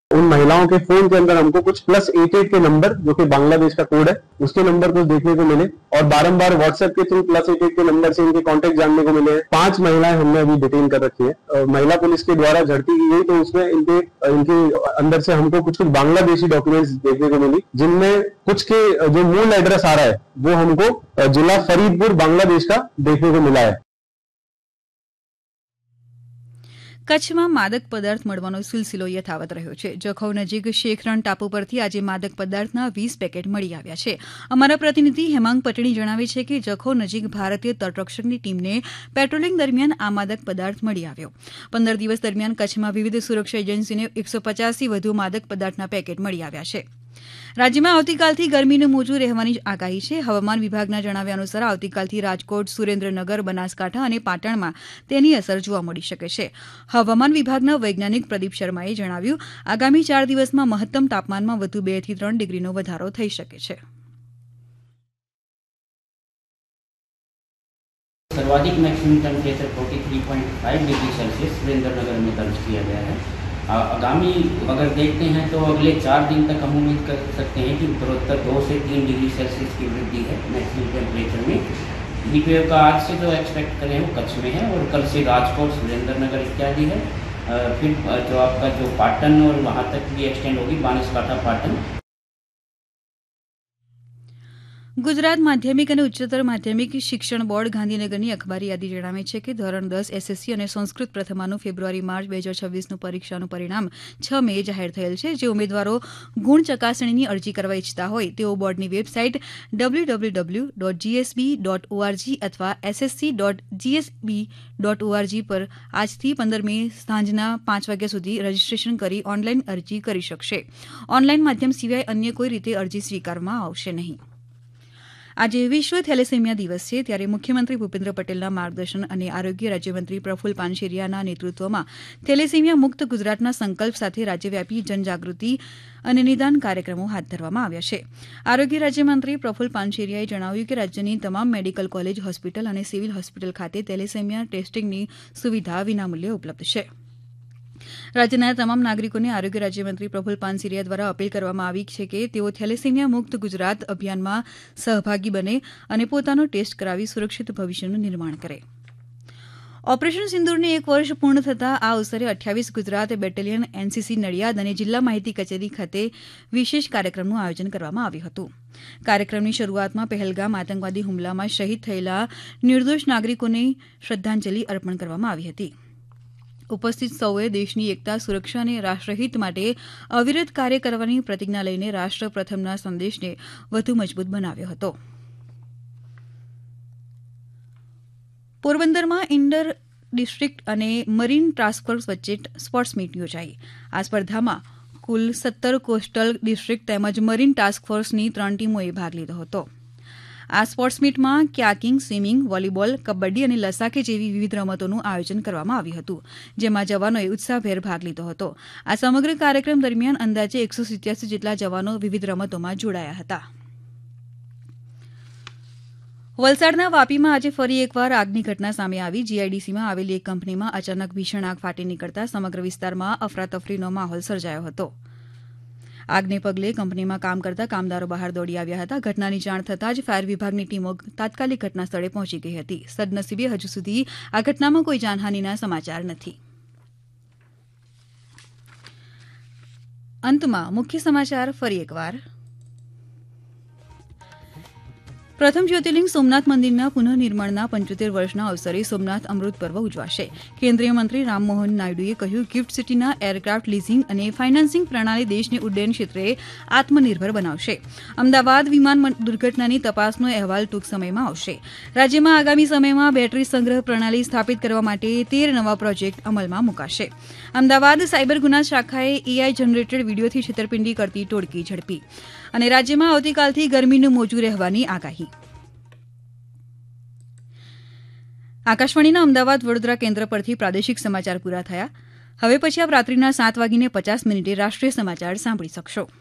उन महिलाओं के फोन के अंदर हमको कुछ +88 के नंबर, जो कि बांग्लादेश का कोड है, उसके नंबर कुछ देखने को मिले और बारंबार व्हाट्सएप के थ्रू +88 के नंबर से इनके कॉन्टेक्ट जानने को मिले हैं। 5 महिलाएं हमने अभी डिटेन कर रखी है। महिला पुलिस के द्वारा झड़पी की गई तो उसमें इनके अंदर से हमको कुछ बांग्लादेशी डॉक्यूमेंट्स देखने को मिली, जिनमें कुछ के जो मूल एड्रेस आ रहा है वो हमको जिला फरीदपुर बांग्लादेश का देखने को मिला है। કચ્છમાં માદક પદાર્થ મળવાનો સિલસિલો યથાવત રહ્યો છે. જખૌ નજીક શેખરણ ટાપુ પરથી આજે માદક પદાર્થના 20 પેકેટ મળી આવ્યા છે. અમારા પ્રતિનિધિ હેમાંગ પટેણી જણાવે છે કે જખૌ નજીક ભારતીય તટરક્ષકની ટીમને પેટ્રોલિંગ દરમિયાન આ માદક પદાર્થ મળી આવ્યો. 15 દિવસ દરમિયાન કચ્છમાં વિવિધ સુરક્ષા એજન્સીને 150થી વધુ માદક પદાર્થના પેકેટ મળી આવ્યા છે. રાજ્યમાં આવતીકાલથી ગરમીનું મોજું રહેવાની આગાહી છે. હવામાન વિભાગના જણાવ્યા અનુસાર આવતીકાલથી રાજકોટ, સુરેન્દ્રનગર, બનાસકાંઠા અને પાટણમાં તેની અસર જોવા મળી શકે છે. હવામાન વિભાગના વૈજ્ઞાનિક પ્રદીપ શર્માએ જણાવ્યું, આગામી 4 દિવસમાં મહત્તમ તાપમાનમાં વધુ 2 થી 3 ડિગ્રીનો વધારો થઈ શકે છે. सर्वाधिक maximum temperature 43.5 degree Celsius Surendranagar में दर्ज किया गया है. आगामी अगर देखते हैं तो अगले 4 दिन तक हम उम्मीद कर सकते हैं कि उत्तरोत्तर 2 से 3 डिग्री सेल्सियस की वृद्धि है मैक्सिमम टेम्परेचर में. हीट वेव का आज से जो एक्सपेक्ट करें वो कच्छ में है और कल से राजकोट, सुरेंद्रनगर इत्यादि है. फिर जो आपका जो पाटन और वहाँ तक भी एक्सटेंड होगी, बनासकांठा पाटन. ગુજરાત માધ્યમિક અને ઉચ્ચતર માધ્યમિક શિક્ષણ બોર્ડ ગાંધીનગરની અખબારી યાદી જણાવે છે કે ધોરણ 10 એસએસસી અને સંસ્કૃત પ્રથમાનું ફેબ્રુઆરી-માર્ચ 2026નું પરીક્ષાનું પરિણામ 6 મે જાહેર થયેલ છે. જે ઉમેદવારો ગુણ ચકાસણીની અરજી કરવા ઇચ્છતા હોય તેઓ બોર્ડની વેબસાઇટ www.gsb.org અથવા ssc.gsb.org પર આજથી 15 મે સાંજના 5 વાગ્યા સુધી રજીસ્ટ્રેશન કરી ઓનલાઈન અરજી કરી શકશે. ઓનલાઈન માધ્યમ સિવાય અન્ય કોઈ રીતે અરજી સ્વીકારવામાં આવશે નહીં. આજે વિશ્વ થેલેસેમિયા દિવસ છે, ત્યારે મુખ્યમંત્રી ભૂપેન્દ્ર પટેલના માર્ગદર્શન અને આરોગ્ય રાજ્યમંત્રી પ્રફુલ પાનશેરિયાના નેતૃત્વમાં થેલેસેમિયા મુક્ત ગુજરાતના સંકલ્પ સાથે રાજ્યવ્યાપી જનજાગૃતિ અને નિદાન કાર્યક્રમો હાથ ધરવામાં આવ્યા છે. આરોગ્ય રાજ્યમંત્રી પ્રફુલ પાનશેરિયાએ જણાવ્યું કે રાજ્યની તમામ મેડિકલ કોલેજ, હોસ્પિટલ અને સિવિલ હોસ્પિટલ ખાતે થેલેસેમિયા ટેસ્ટિંગની સુવિધા વિનામૂલ્યે ઉપલબ્ધ છે. રાજ્યના તમામ નાગરિકોને આરોગ્ય રાજ્યમંત્રી પ્રફુલ પાનશેરિયા દ્વારા અપીલ કરવામાં આવી છે કે તેઓ થેલેસેમિયા મુક્ત ગુજરાત અભિયાનમાં સહભાગી બને અને પોતાનો ટેસ્ટ કરાવી સુરક્ષિત ભવિષ્યનું નિર્માણ કરે. ઓપરેશન સિંદૂરને 1 વર્ષ પૂર્ણ થતાં આ અવસરે 28 ગુજરાત બેટેલિયન, એનસીસી નડિયાદ અને જિલ્લા માહિતી કચેરી ખાતે વિશેષ કાર્યક્રમનું આયોજન કરવામાં આવ્યું હતું. કાર્યક્રમની શરૂઆતમાં પહેલગામ આતંકવાદી હુમલામાં શહીદ થયેલા નિર્દોષ નાગરિકોને શ્રદ્ધાંજલિ અર્પણ કરવામાં આવી હતી. ઉપસ્થિત સૌએ દેશની એકતા, સુરક્ષા અને રાષ્ટ્રહિત માટે અવિરત કાર્ય કરવાની પ્રતિજ્ઞા લઈને રાષ્ટ્ર પ્રથમના સંદેશને વધુ મજબૂત બનાવ્યો હતો. પોરબંદરમાં ઇન્ટર ડિસ્ટ્રિક્ટ અને મરીન ટાસ્કફોર્સ વચ્ચે સ્પોર્ટ્સ મીટ યોજાઈ. આ સ્પર્ધામાં કુલ 17 કોસ્ટલ ડિસ્ટ્રિક્ટ તેમજ મરીન ટાસ્કફોર્સની 3 ટીમોએ ભાગ લીધો હતો. આ સ્પોર્ટ્સ મીટમાં ક્યાકિંગ, સ્વિમિંગ, વોલીબોલ, કબડ્ડી અને લસાકે જેવી વિવિધ રમતોનું આયોજન કરવામાં આવ્યું હતું, જેમાં જવાનોએ ઉત્સાહભેર ભાગ લીધો હતો. આ સમગ્ર કાર્યક્રમ દરમિયાન અંદાજે 187 જેટલા જવાનો વિવિધ રમતોમાં જોડાયા હતા. વલસાડના વાપીમાં આજે ફરી એકવાર આગની ઘટના સામે આવી. જીઆઈડીસીમાં આવેલી એક કંપનીમાં અચાનક ભીષણ આગ ફાટી નીકળતા સમગ્ર વિસ્તારમાં અફરાતફરીનો માહોલ સર્જાયો હતો. આગને પગલે કંપનીમાં કામ કરતા કામદારો બહાર દોડી આવ્યા હતા. ઘટનાની જાણ થતાં જ ફાયર વિભાગની ટીમો તાત્કાલિક ઘટના સ્થળે પહોંચી ગઈ હતી. સદનસીબે હજુ સુધી આ ઘટનામાં કોઈ જાનહાનિના સમાચાર નથી. અંતમાં મુખ્ય સમાચાર ફરી એકવાર. પ્રથમ જ્યોતિર્લિંગ સોમનાથ મંદિરના પુનઃનિર્માણના 75 વર્ષના અવસરે સોમનાથ અમૃત પર્વ ઉજવાશે. કેન્દ્રીય મંત્રી રામમોહન નાયડુએ કહ્યું, ગિફ્ટ સિટીના એરક્રાફ્ટ લીઝિંગ અને ફાઇનાન્સિંગ પ્રણાલી દેશને ઉડ્ડયન ક્ષેત્રે આત્મનિર્ભર બનાવશે. અમદાવાદ વિમાન દુર્ઘટનાની તપાસનો અહેવાલ ટૂંક સમયમાં આવશે. રાજ્યમાં આગામી સમયમાં બેટરી સંગ્રહ પ્રણાલી સ્થાપિત કરવા માટે 13 નવા પ્રોજેક્ટ અમલમાં મુકાશે. અમદાવાદ સાયબર ગુના શાખાએ એઆઈ જનરેટેડ વિડીયોથી છેતરપિંડી કરતી ટોળકી ઝડપી. અને રાજ્યમાં આવતીકાલથી ગરમીનું મોજું રહેવાની આગાહી. આકાશવાણીના અમદાવાદ વડોદરા કેન્દ્ર પરથી પ્રાદેશિક સમાચાર પૂરા થયા. હવે પછી આપ રાત્રિના 7:50 રાષ્ટ્રીય સમાચાર સાંભળી શકશો.